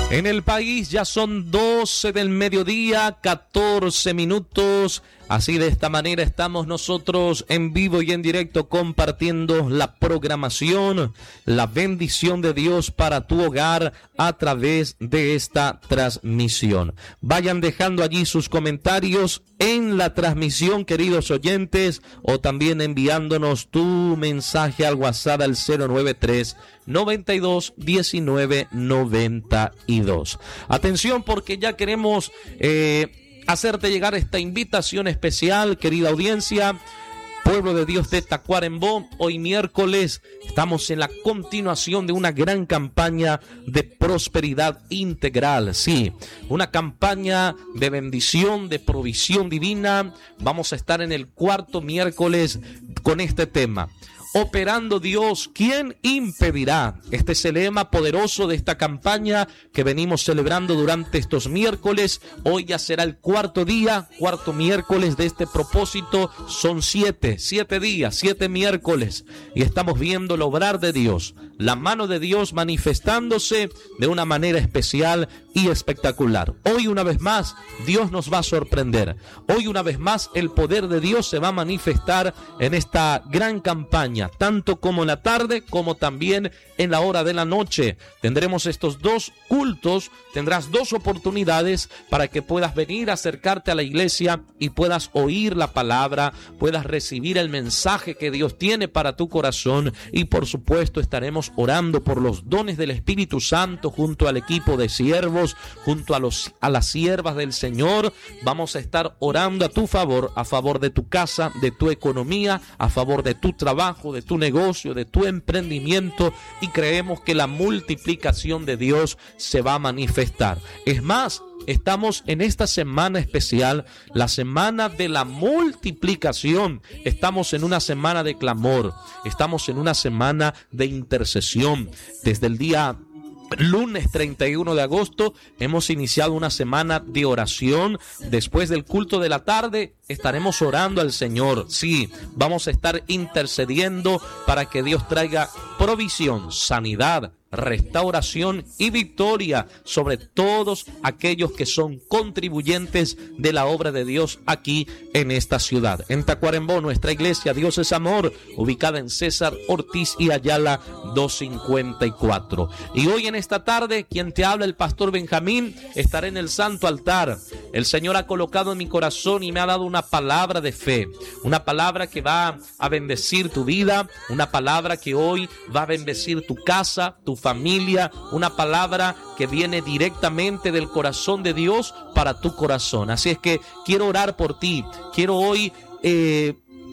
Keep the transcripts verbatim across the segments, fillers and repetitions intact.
En el país ya son doce del mediodía, catorce minutos. Así de esta manera estamos nosotros en vivo y en directo compartiendo la programación, la bendición de Dios para tu hogar a través de esta transmisión. Vayan dejando allí sus comentarios en la transmisión, queridos oyentes, o también enviándonos tu mensaje al WhatsApp al cero nueve tres, noventa y dos, diecinueve, noventa y dos. Atención, porque ya queremos eh, hacerte llegar esta invitación especial, querida audiencia, pueblo de Dios de Tacuarembó. Hoy miércoles estamos en la continuación de una gran campaña de prosperidad integral. Sí, una campaña de bendición, de provisión divina. Vamos a estar en el cuarto miércoles con este tema. Operando Dios, ¿quién impedirá? Este es el lema poderoso de esta campaña que venimos celebrando durante estos miércoles. Hoy ya será el cuarto día, cuarto miércoles de este propósito. Son siete, siete días, siete miércoles. Y estamos viendo el obrar de Dios, la mano de Dios manifestándose de una manera especial y espectacular. Hoy una vez más, Dios nos va a sorprender. Hoy una vez más, el poder de Dios se va a manifestar en esta gran campaña, tanto como en la tarde como también en la hora de la noche. Tendremos estos dos cultos, tendrás dos oportunidades para que puedas venir a acercarte a la iglesia y puedas oír la palabra, puedas recibir el mensaje que Dios tiene para tu corazón. Y por supuesto estaremos orando por los dones del Espíritu Santo junto al equipo de siervos, junto a, los, a las siervas del Señor. Vamos a estar orando a tu favor, a favor de tu casa, de tu economía, a favor de tu trabajo, de tu negocio, de tu emprendimiento, y creemos que la multiplicación de Dios se va a manifestar. Es más, estamos en esta semana especial, la semana de la multiplicación. Estamos en una semana de clamor, estamos en una semana de intercesión. Desde el día lunes treinta y uno de agosto hemos iniciado una semana de oración. Después del culto de la tarde estaremos orando al Señor. Sí, vamos a estar intercediendo para que Dios traiga provisión, sanidad, restauración y victoria sobre todos aquellos que son contribuyentes de la obra de Dios aquí en esta ciudad. En Tacuarembó, nuestra iglesia Dios es Amor, ubicada en César Ortiz y Ayala doscientos cincuenta y cuatro. Y hoy en esta tarde, quien te habla, el pastor Benjamín, estaré en el santo altar. El Señor ha colocado en mi corazón y me ha dado una palabra de fe, una palabra que va a bendecir tu vida, una palabra que hoy va a bendecir tu casa, tu familia, una palabra que viene directamente del corazón de Dios para tu corazón. Así es que quiero orar por ti, quiero hoy eh,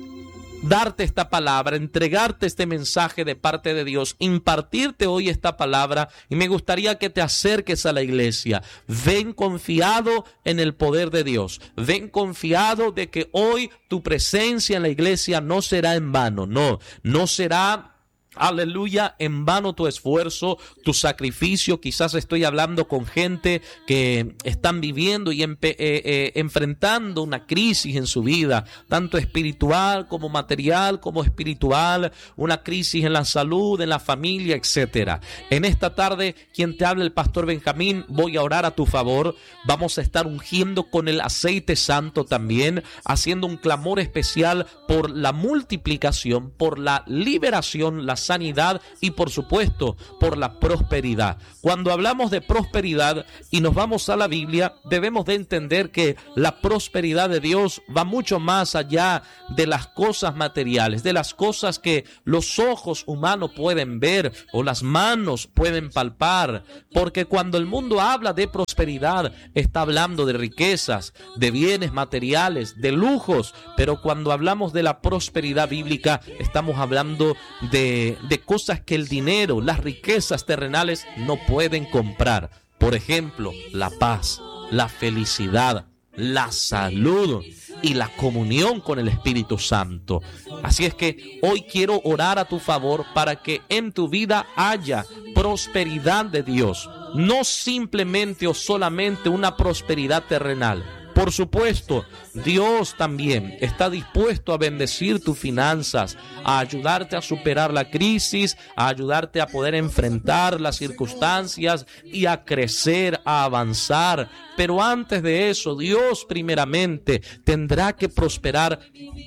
darte esta palabra, entregarte este mensaje de parte de Dios, impartirte hoy esta palabra, y me gustaría que te acerques a la iglesia. Ven confiado en el poder de Dios, ven confiado de que hoy tu presencia en la iglesia no será en vano, no, no será aleluya, en vano tu esfuerzo, tu sacrificio. Quizás estoy hablando con gente que están viviendo y empe- eh, eh, enfrentando una crisis en su vida, tanto espiritual como material, como espiritual, una crisis en la salud, en la familia, etcétera. En esta tarde, quien te habla, el pastor Benjamín, voy a orar a tu favor. Vamos a estar ungiendo con el aceite santo también, haciendo un clamor especial por la multiplicación, por la liberación, la sanidad y por supuesto por la prosperidad. Cuando hablamos de prosperidad y nos vamos a la Biblia, debemos de entender que la prosperidad de Dios va mucho más allá de las cosas materiales, de las cosas que los ojos humanos pueden ver o las manos pueden palpar, porque cuando el mundo habla de prosperidad está hablando de riquezas, de bienes materiales, de lujos, pero cuando hablamos de la prosperidad bíblica estamos hablando de de cosas que el dinero, las riquezas terrenales no pueden comprar. Por ejemplo, la paz, la felicidad, la salud y la comunión con el Espíritu Santo. Así es que hoy quiero orar a tu favor para que en tu vida haya prosperidad de Dios, no simplemente o solamente una prosperidad terrenal, Por supuesto, Dios también está dispuesto a bendecir tus finanzas, a ayudarte a superar la crisis, a ayudarte a poder enfrentar las circunstancias y a crecer, a avanzar. Pero antes de eso, Dios primeramente tendrá que prosperar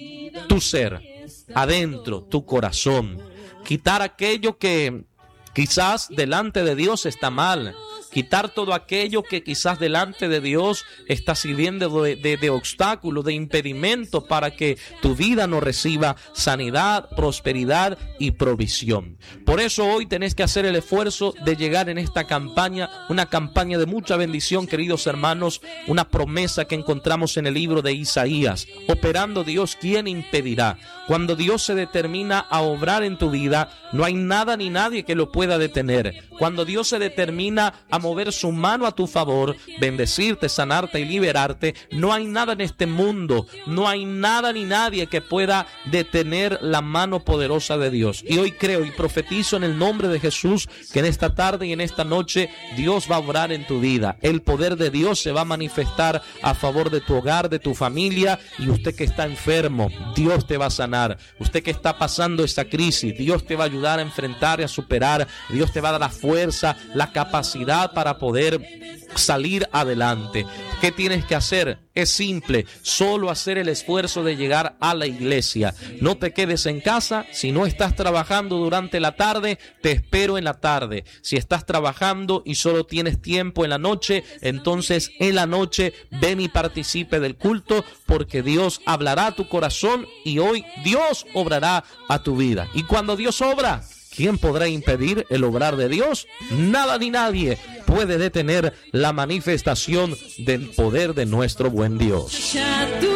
tu ser, adentro, tu corazón. Quitar aquello que quizás delante de Dios está mal. Quitar todo aquello que quizás delante de Dios está sirviendo de, de, de obstáculo, de impedimento para que tu vida no reciba sanidad, prosperidad y provisión. Por eso hoy tenés que hacer el esfuerzo de llegar en esta campaña, una campaña de mucha bendición, queridos hermanos, una promesa que encontramos en el libro de Isaías. Operando Dios, ¿quién impedirá? Cuando Dios se determina a obrar en tu vida, no hay nada ni nadie que lo pueda detener. Cuando Dios se determina a mover su mano a tu favor, bendecirte, sanarte y liberarte, no hay nada en este mundo, no hay nada ni nadie que pueda detener la mano poderosa de Dios. Y hoy creo y profetizo en el nombre de Jesús que en esta tarde y en esta noche Dios va a obrar en tu vida. El poder de Dios se va a manifestar a favor de tu hogar, de tu familia, y usted que está enfermo, Dios te va a sanar. Usted que está pasando esta crisis, Dios te va a ayudar a enfrentar y a superar. Dios te va a dar la fuerza, la capacidad para poder salir adelante. ¿Qué tienes que hacer? Es simple, solo hacer el esfuerzo de llegar a la iglesia. No te quedes en casa. Si no estás trabajando durante la tarde, te espero en la tarde. Si estás trabajando y solo tienes tiempo en la noche, entonces en la noche ven y participe del culto, porque Dios hablará a tu corazón y hoy Dios obrará a tu vida. Y cuando Dios obra, ¿quién podrá impedir el obrar de Dios? Nada ni nadie puede detener la manifestación del poder de nuestro buen Dios. Dios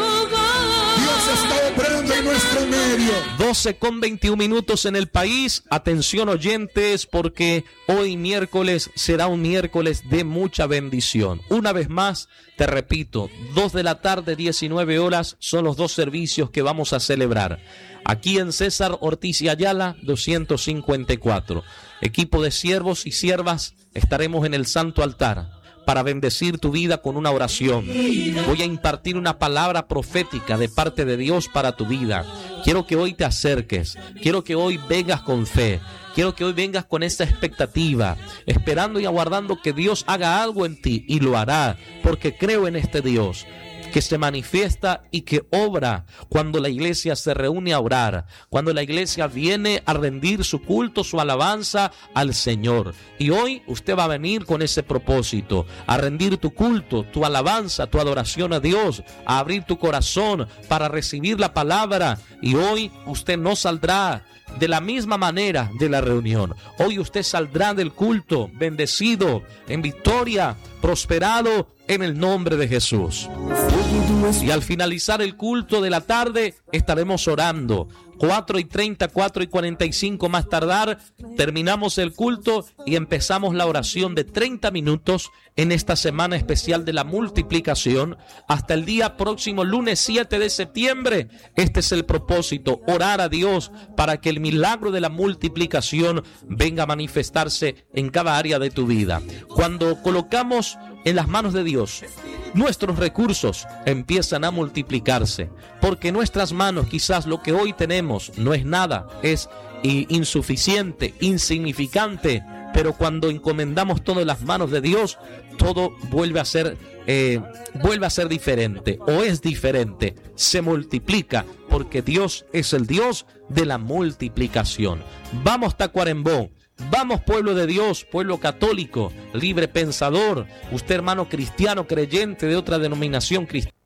está obrando en nuestro medio. doce con veintiún minutos en el país. Atención oyentes, porque hoy miércoles será un miércoles de mucha bendición. Una vez más, te repito, dos de la tarde, diecinueve horas, son los dos servicios que vamos a celebrar. Aquí en César Ortiz y Ayala, doscientos cincuenta y cuatro. Equipo de siervos y siervas, estaremos en el Santo Altar para bendecir tu vida con una oración. Voy a impartir una palabra profética de parte de Dios para tu vida. Quiero que hoy te acerques, quiero que hoy vengas con fe, quiero que hoy vengas con esa expectativa, esperando y aguardando que Dios haga algo en ti, y lo hará, porque creo en este Dios que se manifiesta y que obra cuando la iglesia se reúne a orar, cuando la iglesia viene a rendir su culto, su alabanza al Señor. Y hoy usted va a venir con ese propósito, a rendir tu culto, tu alabanza, tu adoración a Dios, a abrir tu corazón para recibir la palabra. Y hoy usted no saldrá de la misma manera de la reunión. Hoy usted saldrá del culto bendecido, en victoria, prosperado en el nombre de Jesús. Y al finalizar el culto de la tarde estaremos orando. cuatro y treinta, cuatro y cuarenta y cinco más tardar, terminamos el culto y empezamos la oración de treinta minutos en esta semana especial de la multiplicación hasta el día próximo lunes siete de septiembre. Este es el propósito, orar a Dios para que el milagro de la multiplicación venga a manifestarse en cada área de tu vida. Cuando colocamos en las manos de Dios, nuestros recursos empiezan a multiplicarse, porque en nuestras manos quizás lo que hoy tenemos no es nada, es insuficiente, insignificante, pero cuando encomendamos todo en las manos de Dios, todo vuelve a ser eh, vuelve a ser diferente, o es diferente, se multiplica, porque Dios es el Dios de la multiplicación. Vamos, Tacuarembó. Vamos, pueblo de Dios, pueblo católico, libre pensador, usted hermano cristiano, creyente de otra denominación cristiana.